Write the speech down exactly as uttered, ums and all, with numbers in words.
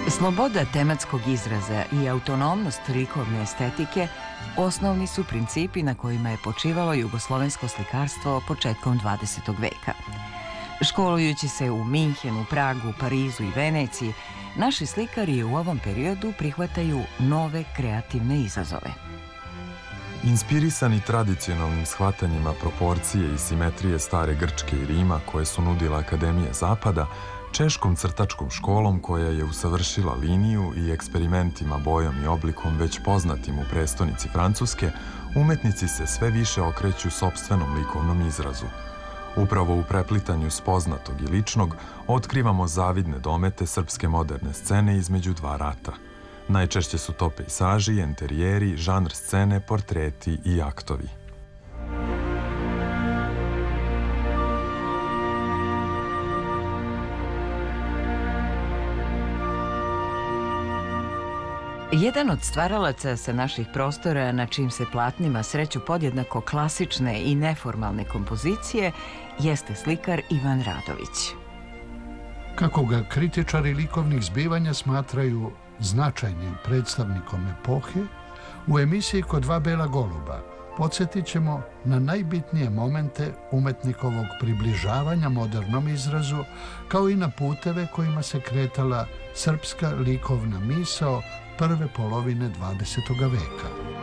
Sloboda tematskog izraza i autonomnost likovne estetike osnovni su principi na kojima je počivalo jugoslovensko slikarstvo početkom dvadesetog veka. Školujući se u Minhenu, Pragu, Parizu i Veneciji, naši slikari u ovom periodu prihvataju nove kreativne izazove. Inspirisani tradicionalnim shvatanjima proporcije i simetrije stare Grčke i Rima koje su nudila Akademije Zapada, češkom crtačkom školom koja je usavršila liniju i eksperimentima bojom i oblikom već poznatim u prestonici Francuske, umetnici se sve više okreću sopstvenom likovnom izrazu. Upravo u preplitanju spoznatog i ličnog otkrivamo zavidne domete srpske moderne scene između dva rata. Najčešće su to pejsaži, enterijeri, žanr scene, portreti i aktovi. Jedan od stvaralaca sa naših prostora na čijim se platnima sreću podjednako klasične i neformalne kompozicije jeste slikar Ivan Radović. Kako ga kritičari likovnih zbivanja smatraju značajnim predstavnikom epohe, u emisiji Kod dva bela goluba podsjetit ćemo na najbitnije momente umetnikovog približavanja modernom izrazu, kao i na puteve kojima se kretala srpska likovna misao prve polovine dvadesetog veka.